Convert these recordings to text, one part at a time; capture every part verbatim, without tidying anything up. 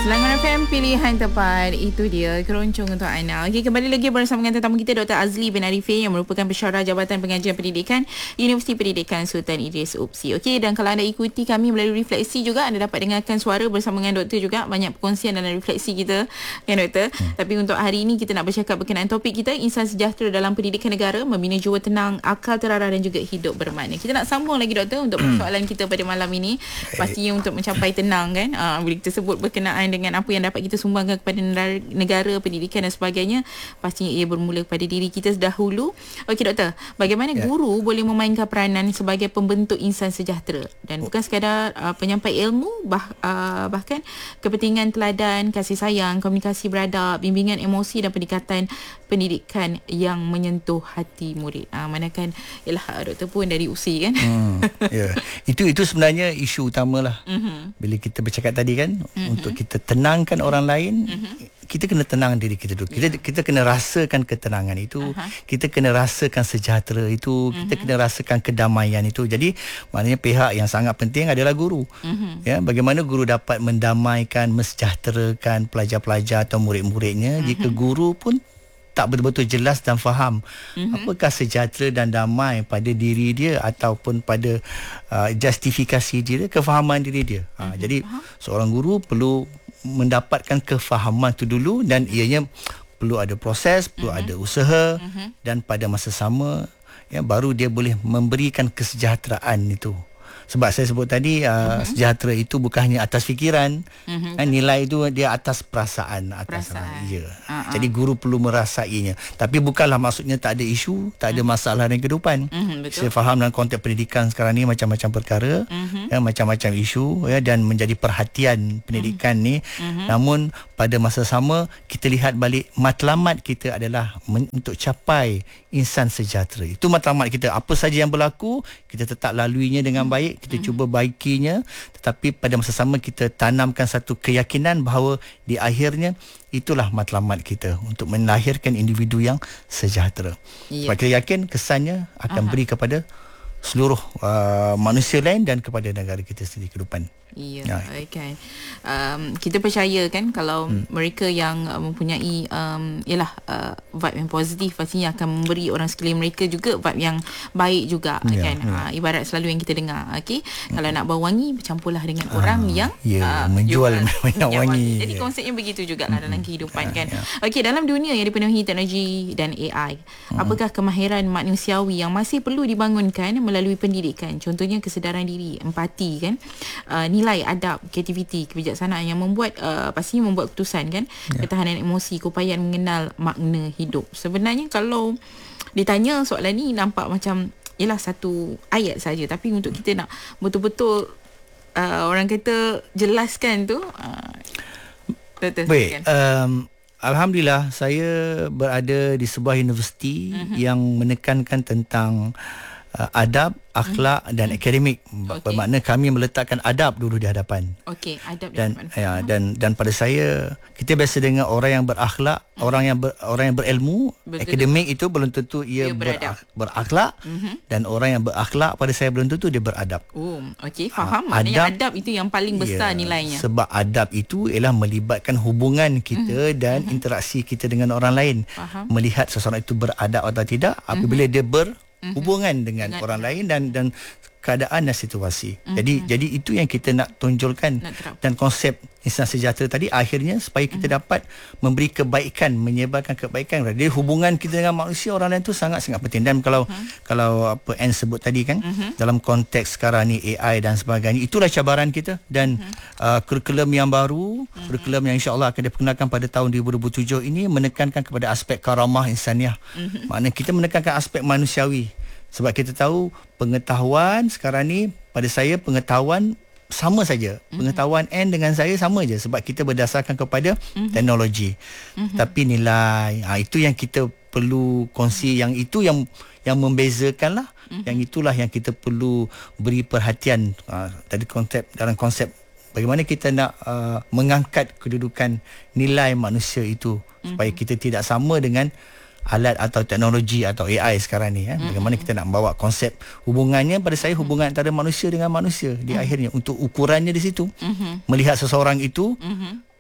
Selangor F M, pilihan tepat. Itu dia keroncong untuk anda. Okey, kembali lagi bersama dengan tetamu kita Doktor Azli bin Arifin yang merupakan Pensyarah Jabatan Pengajian Pendidikan Universiti Pendidikan Sultan Idris U P S I. Okey, dan kalau anda ikuti kami melalui refleksi juga, anda dapat dengarkan suara bersama dengan doktor juga. Banyak perkongsian dalam refleksi kita, kan doktor? Hmm. Tapi untuk hari ini kita nak bercakap berkenaan topik kita, insan sejahtera dalam pendidikan negara, membina jiwa tenang, akal terarah dan juga hidup bermakna. Kita nak sambung lagi doktor untuk persoalan kita pada malam ini. Pastinya untuk mencapai tenang, kan? Uh, bila kita sebut berkenaan dengan apa yang dapat kita sumbangkan kepada negara, pendidikan dan sebagainya, pastinya ia bermula kepada diri kita dahulu. Okey doktor, bagaimana ya. guru boleh memainkan peranan sebagai pembentuk insan sejahtera dan bukan sekadar uh, penyampai ilmu, bah, uh, bahkan kepentingan teladan, kasih sayang, komunikasi beradab, bimbingan emosi dan pendekatan pendidikan yang menyentuh hati murid. Uh, manakan ialah doktor pun dari U S I kan. Hmm, ya. Itu itu sebenarnya isu utamalah. Uh-huh. Bila kita bercakap tadi kan, uh-huh. untuk kita tenang kan orang lain, uh-huh. kita kena tenang diri kita dulu. Kita yeah. kita kena rasakan ketenangan itu, uh-huh. kita kena rasakan sejahtera itu, uh-huh. kita kena rasakan kedamaian itu. Jadi maknanya pihak yang sangat penting adalah guru. Uh-huh. Ya, bagaimana guru dapat mendamaikan, mensejahterakan pelajar-pelajar atau murid-muridnya, uh-huh. jika guru pun tak betul-betul jelas dan faham mm-hmm. apakah sejahtera dan damai pada diri dia ataupun pada uh, justifikasi dia, kefahaman diri dia. Mm-hmm. Ha, jadi uh-huh. seorang guru perlu mendapatkan kefahaman itu dulu dan ianya perlu ada proses, perlu mm-hmm. ada usaha mm-hmm. dan pada masa sama ya, baru dia boleh memberikan kesejahteraan itu. Sebab saya sebut tadi uh, uh-huh. sejahtera itu bukan hanya atas fikiran, uh-huh. kan, nilai itu dia atas perasaan, atas perasaan. Ya. Uh-huh. Jadi guru perlu merasainya. Tapi bukanlah maksudnya tak ada isu, tak ada masalah dalam kehidupan. Uh-huh, saya faham dalam konteks pendidikan sekarang ni macam-macam perkara, uh-huh. ya, macam-macam isu ya, dan menjadi perhatian pendidikan uh-huh. ni. Uh-huh. Namun pada masa sama kita lihat balik matlamat kita adalah men- untuk capai insan sejahtera. Itu matlamat kita. Apa saja yang berlaku, kita tetap laluinya dengan baik, kita mm-hmm. cuba baikinya, tetapi pada masa sama kita tanamkan satu keyakinan bahawa di akhirnya itulah matlamat kita untuk melahirkan individu yang sejahtera. Yeah. Sebab kita yakin kesannya akan Aha. beri kepada seluruh uh, manusia lain dan kepada negara kita sendiri ke depan. Ya, yeah, okay. Um, kita percaya kan kalau hmm. mereka yang uh, mempunyai um, ialah uh, vibe yang positif pastinya akan memberi orang sekeliling mereka juga vibe yang baik juga, yeah, kan. Yeah. Uh, ibarat selalu yang kita dengar, okey. Hmm. Kalau nak bau wangi bercampurlah dengan uh, orang yang yeah, uh, menjual minyak wangi. wangi. Jadi yeah. konsepnya begitu jugalah hmm. dalam kehidupan, uh, kan. Yeah. Okey, dalam dunia yang dipenuhi teknologi dan A I, hmm. apakah kemahiran manusiawi yang masih perlu dibangunkan melalui pendidikan? Contohnya kesedaran diri, empati, kan. Uh, nilai adab, kreativiti, kebijaksanaan yang membuat uh, pastinya membuat keputusan, kan, ya. Ketahanan emosi, keupayaan mengenal makna hidup. Sebenarnya kalau ditanya soalan ni nampak macam ialah satu ayat saja, tapi untuk kita nak betul-betul uh, orang kata jelaskan tu uh, betul. Baik, um, alhamdulillah saya berada di sebuah universiti uh-huh. yang menekankan tentang uh, adab, akhlak hmm. dan akademik. Okay. Bermakna kami meletakkan adab dulu di hadapan. Okey, adab dan di hadapan. Ya, dan dan pada saya kita biasa dengar orang yang berakhlak, hmm. orang yang ber, orang yang berilmu, betul, akademik itu belum tentu ia, ia berak, berakhlak hmm. dan orang yang berakhlak pada saya belum tentu dia beradab. Oh, okey, faham. Ha, maknanya adab, adab itu yang paling besar ya, nilainya. Sebab adab itu ialah melibatkan hubungan kita hmm. dan hmm. interaksi kita dengan orang lain. Faham. Melihat seseorang itu beradab atau tidak apabila hmm. dia ber hubungan dengan, dengan orang lain dan dan keadaan dan situasi. Mm-hmm. Jadi jadi itu yang kita nak tonjolkan, dan konsep insan sejahtera tadi akhirnya supaya kita mm-hmm. dapat memberi kebaikan, menyebarkan kebaikan. Jadi hubungan kita dengan manusia orang lain tu sangat-sangat penting. Dan kalau mm-hmm. kalau apa Anne sebut tadi kan, mm-hmm. dalam konteks sekarang ni A I dan sebagainya, itulah cabaran kita. Dan mm-hmm. uh, kurikulum yang baru, mm-hmm. kurikulum yang insya-Allah akan diperkenalkan pada tahun dua ribu dua puluh tujuh ini menekankan kepada aspek karamah insaniah. Mm-hmm. Maknanya kita menekankan aspek manusiawi. Sebab kita tahu pengetahuan sekarang ni, pada saya pengetahuan sama saja. Mm-hmm. Pengetahuan N dengan saya sama je, sebab kita berdasarkan kepada mm-hmm. teknologi. Mm-hmm. Tapi nilai, ha, itu yang kita perlu kongsi, yang itu yang yang membezakan lah. Mm-hmm. Yang itulah yang kita perlu beri perhatian. Ha, tadi konsep, dalam konsep bagaimana kita nak uh, mengangkat kedudukan nilai manusia itu, mm-hmm. supaya kita tidak sama dengan alat atau teknologi atau A I sekarang ni, eh. Bagaimana kita nak bawa konsep hubungannya, pada saya hubungan antara manusia dengan manusia di mm-hmm. akhirnya, untuk ukurannya di situ, mm-hmm. melihat seseorang itu mm-hmm.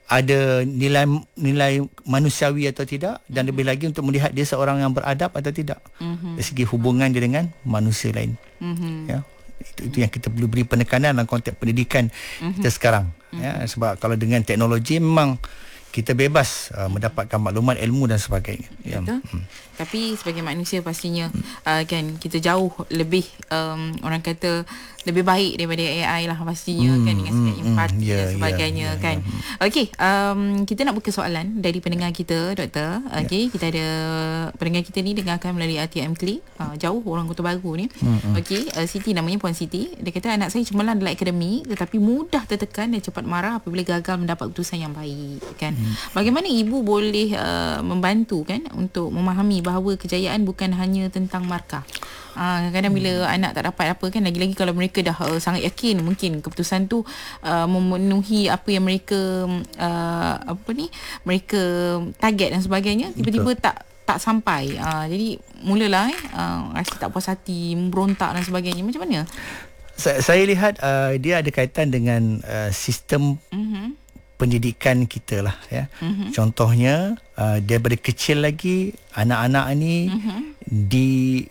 ada nilai nilai manusiawi atau tidak, dan lebih lagi untuk melihat dia seorang yang beradab atau tidak, mm-hmm. dari segi hubungan dia dengan manusia lain. Mm-hmm. Ya, itu, itu yang kita perlu beri penekanan dalam konteks pendidikan mm-hmm. kita sekarang. Mm-hmm. Ya, sebab kalau dengan teknologi memang kita bebas uh, mendapatkan maklumat, ilmu dan sebagainya. Ya. Hmm. Tapi sebagai manusia pastinya uh, kan kita jauh lebih um, orang kata lebih baik daripada A I lah pastinya, hmm, kan, dengan sikap empati hmm, yeah, dan sebagainya, yeah, kan. Yeah, yeah. Okey, um, kita nak buka soalan dari pendengar kita, Doktor. Okey, yeah. Kita ada pendengar kita ni dengarkan melalui R T M Klik, uh, jauh orang Kota Baru ni. Hmm, Okey, uh, Siti namanya, Puan Siti. Dia kata anak saya cemerlang dalam akademik tetapi mudah tertekan dan cepat marah apabila gagal mendapat keputusan yang baik, kan. Hmm. Bagaimana ibu boleh uh, membantu, kan, untuk memahami bahawa kejayaan bukan hanya tentang markah. Uh, kadang-kadang bila hmm. anak tak dapat apa, kan, lagi-lagi kalau mereka dah uh, sangat yakin mungkin keputusan tu uh, memenuhi apa yang mereka uh, apa ni mereka target dan sebagainya, tiba-tiba Betul. tak tak sampai. Uh, jadi mulalah eh, uh, rasa tak puas hati, memberontak dan sebagainya. Macam mana? Saya, saya lihat uh, dia ada kaitan dengan uh, sistem mm-hmm. pendidikan kita lah, ya. Mm-hmm. Contohnya uh, daripada kecil lagi anak-anak ni mm-hmm. di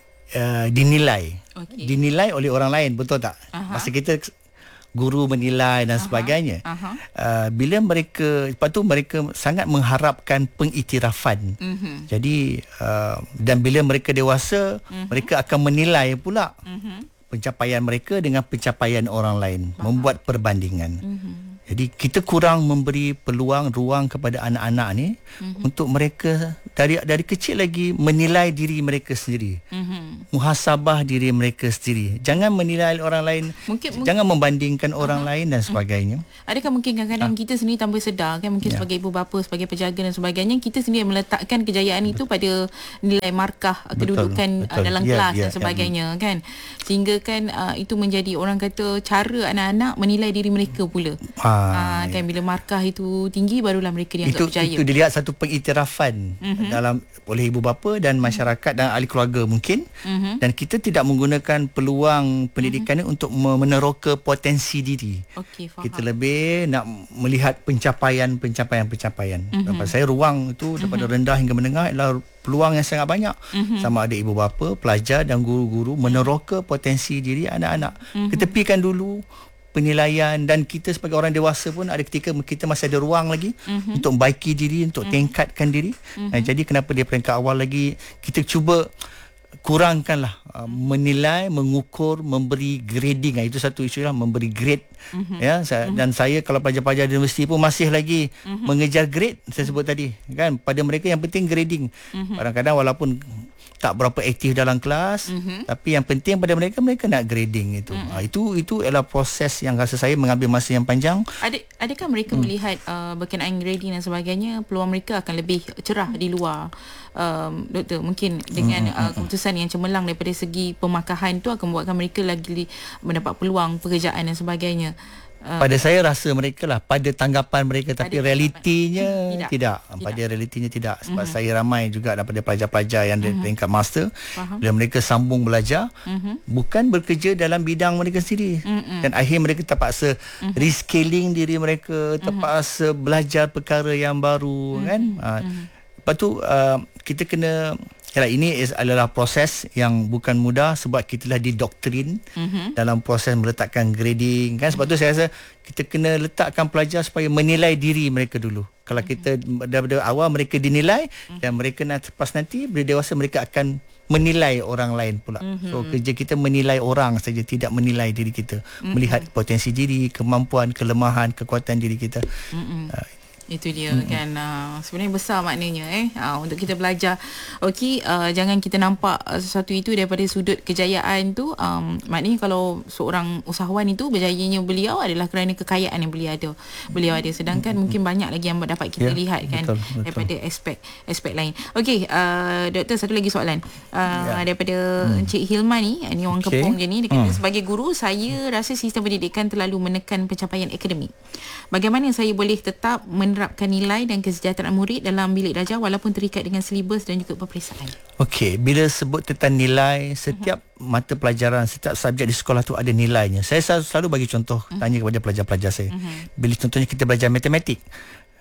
uh, dinilai okay. dinilai oleh orang lain, betul tak? Uh-huh. Masa kita guru menilai dan uh-huh. sebagainya. Uh-huh. Uh, bila mereka, lepas tu mereka sangat mengharapkan pengiktirafan. Mm-hmm. Jadi uh, dan bila mereka dewasa, mm-hmm. mereka akan menilai pula mm-hmm. pencapaian mereka dengan pencapaian orang lain, uh-huh. membuat perbandingan. Mm-hmm. Jadi kita kurang memberi peluang, ruang kepada anak-anak ni mm-hmm. untuk mereka dari dari kecil lagi menilai diri mereka sendiri. Mm-hmm. Muhasabah diri mereka sendiri. Jangan menilai orang lain. Mungkin, jangan mungkin, membandingkan orang uh-huh. lain dan sebagainya. Adakah mungkin kadang-kadang uh. kita sendiri tanpa sedar, kan, mungkin yeah. sebagai ibu bapa, sebagai penjaga dan sebagainya, kita sendiri meletakkan kejayaan betul. itu pada nilai markah kedudukan betul, betul. dalam yeah, kelas yeah, dan sebagainya, yeah. kan. Sehingga kan uh, itu menjadi orang kata cara anak-anak menilai diri mereka pula. Uh. Ha, kan, bila markah itu tinggi barulah mereka dianggap itu, berjaya. Itu dilihat satu pengiktirafan mm-hmm. dalam oleh ibu bapa dan masyarakat dan ahli keluarga mungkin. Mm-hmm. Dan kita tidak menggunakan peluang pendidikan mm-hmm. ini untuk meneroka potensi diri. Okay, kita lebih nak melihat pencapaian-pencapaian-pencapaian. Mm-hmm. Dapat saya ruang itu daripada mm-hmm. rendah hingga menengah adalah peluang yang sangat banyak. Mm-hmm. Sama ada ibu bapa, pelajar dan guru-guru meneroka potensi diri anak-anak. Mm-hmm. Ketepikan dulu penilaian, dan kita sebagai orang dewasa pun ada ketika kita masih ada ruang lagi mm-hmm. untuk baiki diri, untuk mm-hmm. tingkatkan diri. Mm-hmm. Nah, jadi kenapa dia peringkat awal lagi kita cuba kurangkanlah uh, menilai, mengukur, memberi grading. Itu satu isu lah, memberi grade. Mm-hmm. Ya, saya, mm-hmm. dan saya kalau pelajar-pelajar di universiti pun masih lagi mm-hmm. mengejar grade, saya sebut tadi, kan, pada mereka yang penting grading. Mm-hmm. Kadang-kadang walaupun tak berapa aktif dalam kelas, mm-hmm. tapi yang penting pada mereka, mereka nak grading itu. Mm-hmm. Ha, itu itu adalah proses yang rasa saya mengambil masa yang panjang. Ada adakah mereka mm. melihat uh, berkenaan grading dan sebagainya, peluang mereka akan lebih cerah di luar, um, doktor? Mungkin dengan mm-hmm. uh, keputusan yang cemerlang daripada segi pemakahan tu akan membuatkan mereka lagi mendapat peluang pekerjaan dan sebagainya. Pada saya rasa mereka lah, pada tanggapan mereka, tapi pada realitinya tidak. tidak. Pada tidak. realitinya tidak. Sebab mm-hmm. saya ramai juga daripada pelajar-pelajar yang mm-hmm. peringkat master, faham. Bila mereka sambung belajar, mm-hmm. bukan bekerja dalam bidang mereka sendiri. Mm-hmm. Dan akhir mereka terpaksa mm-hmm. rescaling diri mereka, terpaksa mm-hmm. belajar perkara yang baru, mm-hmm. kan. Mm-hmm. Lepas tu uh, kita kena, yalah, ini is, adalah proses yang bukan mudah sebab kita lah didoktrin mm-hmm. dalam proses meletakkan grading, kan. Sebab tu saya rasa kita kena letakkan pelajar supaya menilai diri mereka dulu. Kalau kita daripada awal mereka dinilai, mm-hmm. dan mereka nak lepas nanti bila dewasa mereka akan menilai orang lain pula. Mm-hmm. So kerja kita menilai orang saja, tidak menilai diri kita. Mm-hmm. Melihat potensi diri, kemampuan, kelemahan, kekuatan diri kita. Mm-hmm. Uh, Itu dia, mm-hmm. kan, uh, sebenarnya besar maknanya eh uh, untuk kita belajar. Okey, uh, jangan kita nampak uh, sesuatu itu daripada sudut kejayaan tu. Um, maknanya kalau seorang usahawan itu berjayanya beliau adalah kerana kekayaan yang beliau ada. Beliau ada, sedangkan mm-hmm. mungkin banyak lagi yang dapat kita yeah, lihat, kan, betul, betul. daripada aspek aspek lain. Okey, uh, doktor, satu lagi soalan uh, yeah. daripada mm. Encik Hilman ni, ni orang okay. Kepong je ni. Dia kata, mm. sebagai guru, saya rasa sistem pendidikan terlalu menekan pencapaian akademik. Bagaimana saya boleh tetap menerapkan nilai dan kesejahteraan murid dalam bilik darjah walaupun terikat dengan silibus dan juga peperiksaan? Okey, bila sebut tentang nilai, setiap uh-huh. mata pelajaran, setiap subjek di sekolah tu ada nilainya. Saya selalu, selalu bagi contoh, uh-huh. tanya kepada pelajar-pelajar saya. Uh-huh. Bila contohnya kita belajar matematik,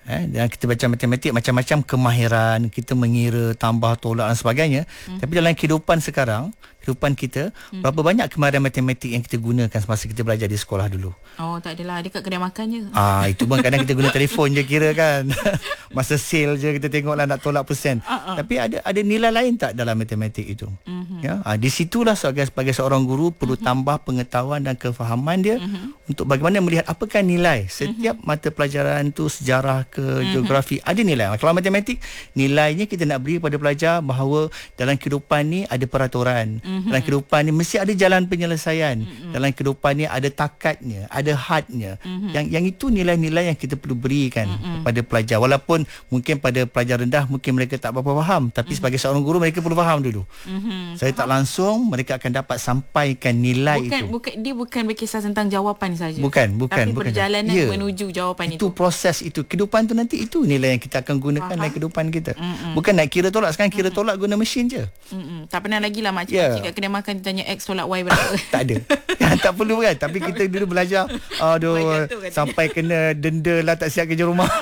Eh, dan kita baca matematik macam-macam kemahiran, kita mengira, tambah, tolak dan sebagainya. Hmm. Tapi dalam kehidupan sekarang, kehidupan kita, hmm. berapa banyak kemahiran matematik yang kita gunakan semasa kita belajar di sekolah dulu? Oh, tak adalah. Dekat kedai makan je. Ah, itu pun kadang kita guna telefon je kira kan. Masa sale je kita tengoklah nak tolak persen. Uh-uh. Tapi ada ada nilai lain tak dalam matematik itu? Uh-huh. Ya, ah, di situlah sebagai, sebagai seorang guru perlu uh-huh. tambah pengetahuan dan kefahaman dia uh-huh. untuk bagaimana melihat apakah nilai setiap uh-huh. mata pelajaran tu, sejarah ke uh-huh. geografi, ada nilai. Kalau matematik, nilainya kita nak beri pada pelajar bahawa dalam kehidupan ni ada peraturan. Uh-huh. Dalam kehidupan ni mesti ada jalan penyelesaian. Uh-huh. Dalam kehidupan ni ada takatnya, ada hadnya. Uh-huh. Yang yang itu nilai-nilai yang kita perlu berikan uh-huh. kepada pelajar. Walaupun mungkin pada pelajar rendah mungkin mereka tak berapa faham, tapi uh-huh. sebagai seorang guru mereka perlu faham dulu. Uh-huh. Saya tak langsung mereka akan dapat sampaikan nilai bukan, itu. Bukan dia bukan berkisah tentang jawapan saja. Bukan, bukan, tapi bukan. perjalanan ya. menuju jawapan itu. Itu proses itu. Kehidupan tu nanti itu nilai yang kita akan gunakan dalam kehidupan kita. Mm-mm. Bukan nak kira tolak. Sekarang kira tolak guna mesin je. Mm-mm. Tak pernah lagi lah makcik yeah. kat kedai makan tanya X tolak Y berapa. Tak ada. Tak perlu kan. Tapi kita dulu belajar, aduh, sampai kena denda lah, tak siap kerja rumah.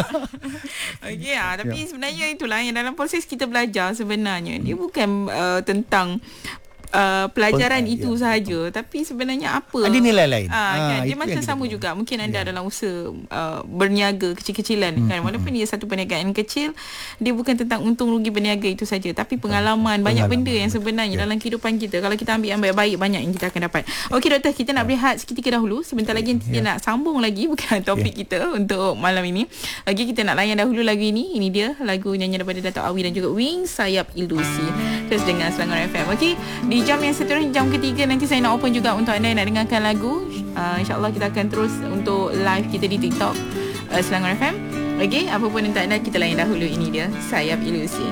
Okey ah, tapi yeah. sebenarnya itulah yang dalam proses kita belajar sebenarnya dia bukan uh, tentang Uh, pelajaran Pon, itu ya, sahaja, tapi sebenarnya apa ada nilai lain. Ah, kan? ha, dia macam sama tahu. Juga mungkin anda ya. dalam usaha uh, berniaga kecil-kecilan hmm, kan, walaupun hmm. dia satu perniagaan kecil, dia bukan tentang untung rugi berniaga itu saja, tapi pengalaman, pengalaman banyak benda yang sebenarnya ya. dalam kehidupan kita kalau kita ambil yang baik-baik, banyak yang kita akan dapat. Okey doktor, kita nak berehat seketika dahulu. Sebentar lagi kita ya. nak sambung lagi bukan topik ya. kita untuk malam ini. Lagi kita nak layan dahulu lagu ini. Ini dia lagu nyanyian daripada Dato' Awi dan juga Wings, Sayap Ilusi. Terus dengan Selangor F M. Okey, di jam yang seterusnya, jam ketiga, nanti saya nak open juga untuk anda yang nak dengarkan lagu. uh, InsyaAllah kita akan terus untuk live kita di TikTok uh, Selangor F M. Okey, apa pun untuk anda, kita layan dahulu. Ini dia Sayap Ilusi.